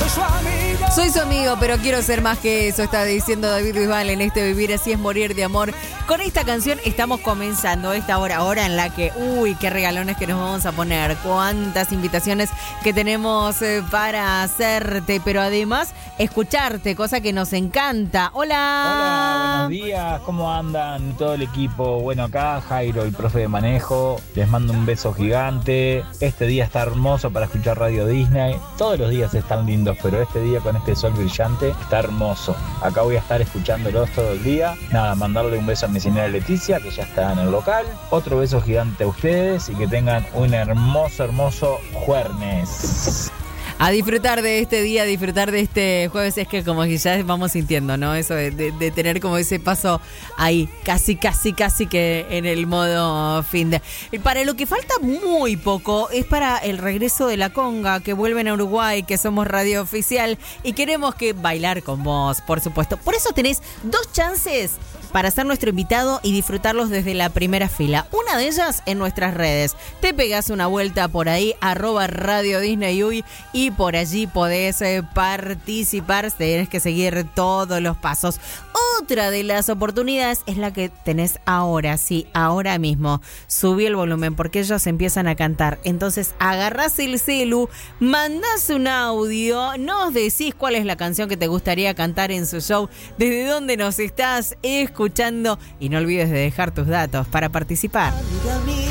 Soy su amigo, pero quiero ser más que eso, está diciendo David Bisbal en este Vivir Así es Morir de Amor. Con esta canción estamos comenzando esta hora en la que, qué regalones que nos vamos a poner, cuántas invitaciones que tenemos para hacerte, pero además escucharte, cosa que nos encanta. Hola. Hola, buenos días, ¿cómo andan todo el equipo? Bueno, acá Jairo, el profe de manejo, les mando un beso gigante. Este día está hermoso para escuchar Radio Disney. Todos los días están lindos, pero este día con este sol brillante está hermoso. Acá voy a estar escuchándolos todo el día. Nada, mandarle un beso a mi señora Leticia, que ya está en el local. Otro beso gigante a ustedes y que tengan un hermoso jueves. A disfrutar de este día, a disfrutar de este jueves. Es que como que ya vamos sintiendo, ¿no? Eso de tener como ese paso ahí, casi que en el modo fin de. Para lo que falta muy poco es para el regreso de la conga, que vuelven a Uruguay, que somos radio oficial y queremos que bailar con vos, por supuesto. Por eso tenés 2 chances para ser nuestro invitado y disfrutarlos desde la primera fila. Una de ellas en nuestras redes. Te pegás una vuelta por ahí, @Radio Disney Uy, y por allí podés participar. Tenés que seguir todos los pasos. Otra de las oportunidades es la que tenés ahora, sí, ahora mismo. Subí el volumen porque ellos empiezan a cantar. Entonces agarrás el celu, mandás un audio, nos decís cuál es la canción que te gustaría cantar en su show, desde dónde nos estás escuchando y no olvides de dejar tus datos para participar.